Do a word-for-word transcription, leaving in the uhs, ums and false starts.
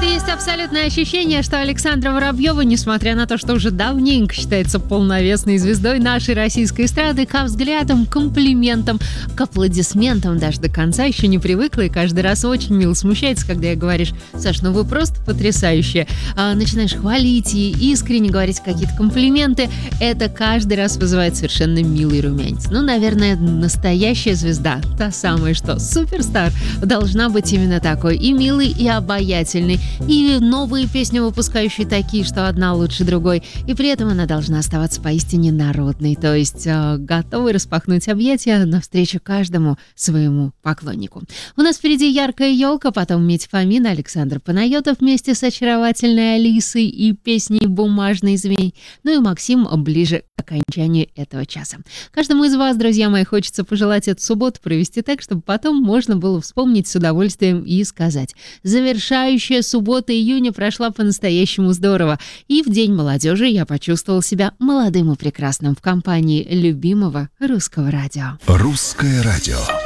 Есть абсолютное ощущение, что Александра Воробьева, несмотря на то, что уже давненько считается полновесной звездой нашей российской эстрады, ко взглядам, комплиментам, к аплодисментам даже до конца еще не привыкла, и каждый раз очень мило смущается, когда ей говоришь: Саш, ну вы просто потрясающие. А, начинаешь хвалить и искренне говорить какие-то комплименты. Это каждый раз вызывает совершенно милый румянец. Ну, наверное, настоящая звезда, та самая, что суперстар, должна быть именно такой. И милый, и обаятельный. И новые песни выпускающие такие, что одна лучше другой. И при этом она должна оставаться поистине народной. То есть э, готовой распахнуть объятия навстречу каждому своему поклоннику. У нас впереди яркая елка, потом Митя Фомин, Александр Панайотов вместе с очаровательной Алисой и песней «Бумажный змей». Ну и Максим ближе к окончанию этого часа. Каждому из вас, друзья мои, хочется пожелать эту субботу провести так, чтобы потом можно было вспомнить с удовольствием и сказать: завершающая суббота июня прошла по-настоящему здорово. И в День молодежи я почувствовал себя молодым и прекрасным в компании любимого русского радио. Русское радио.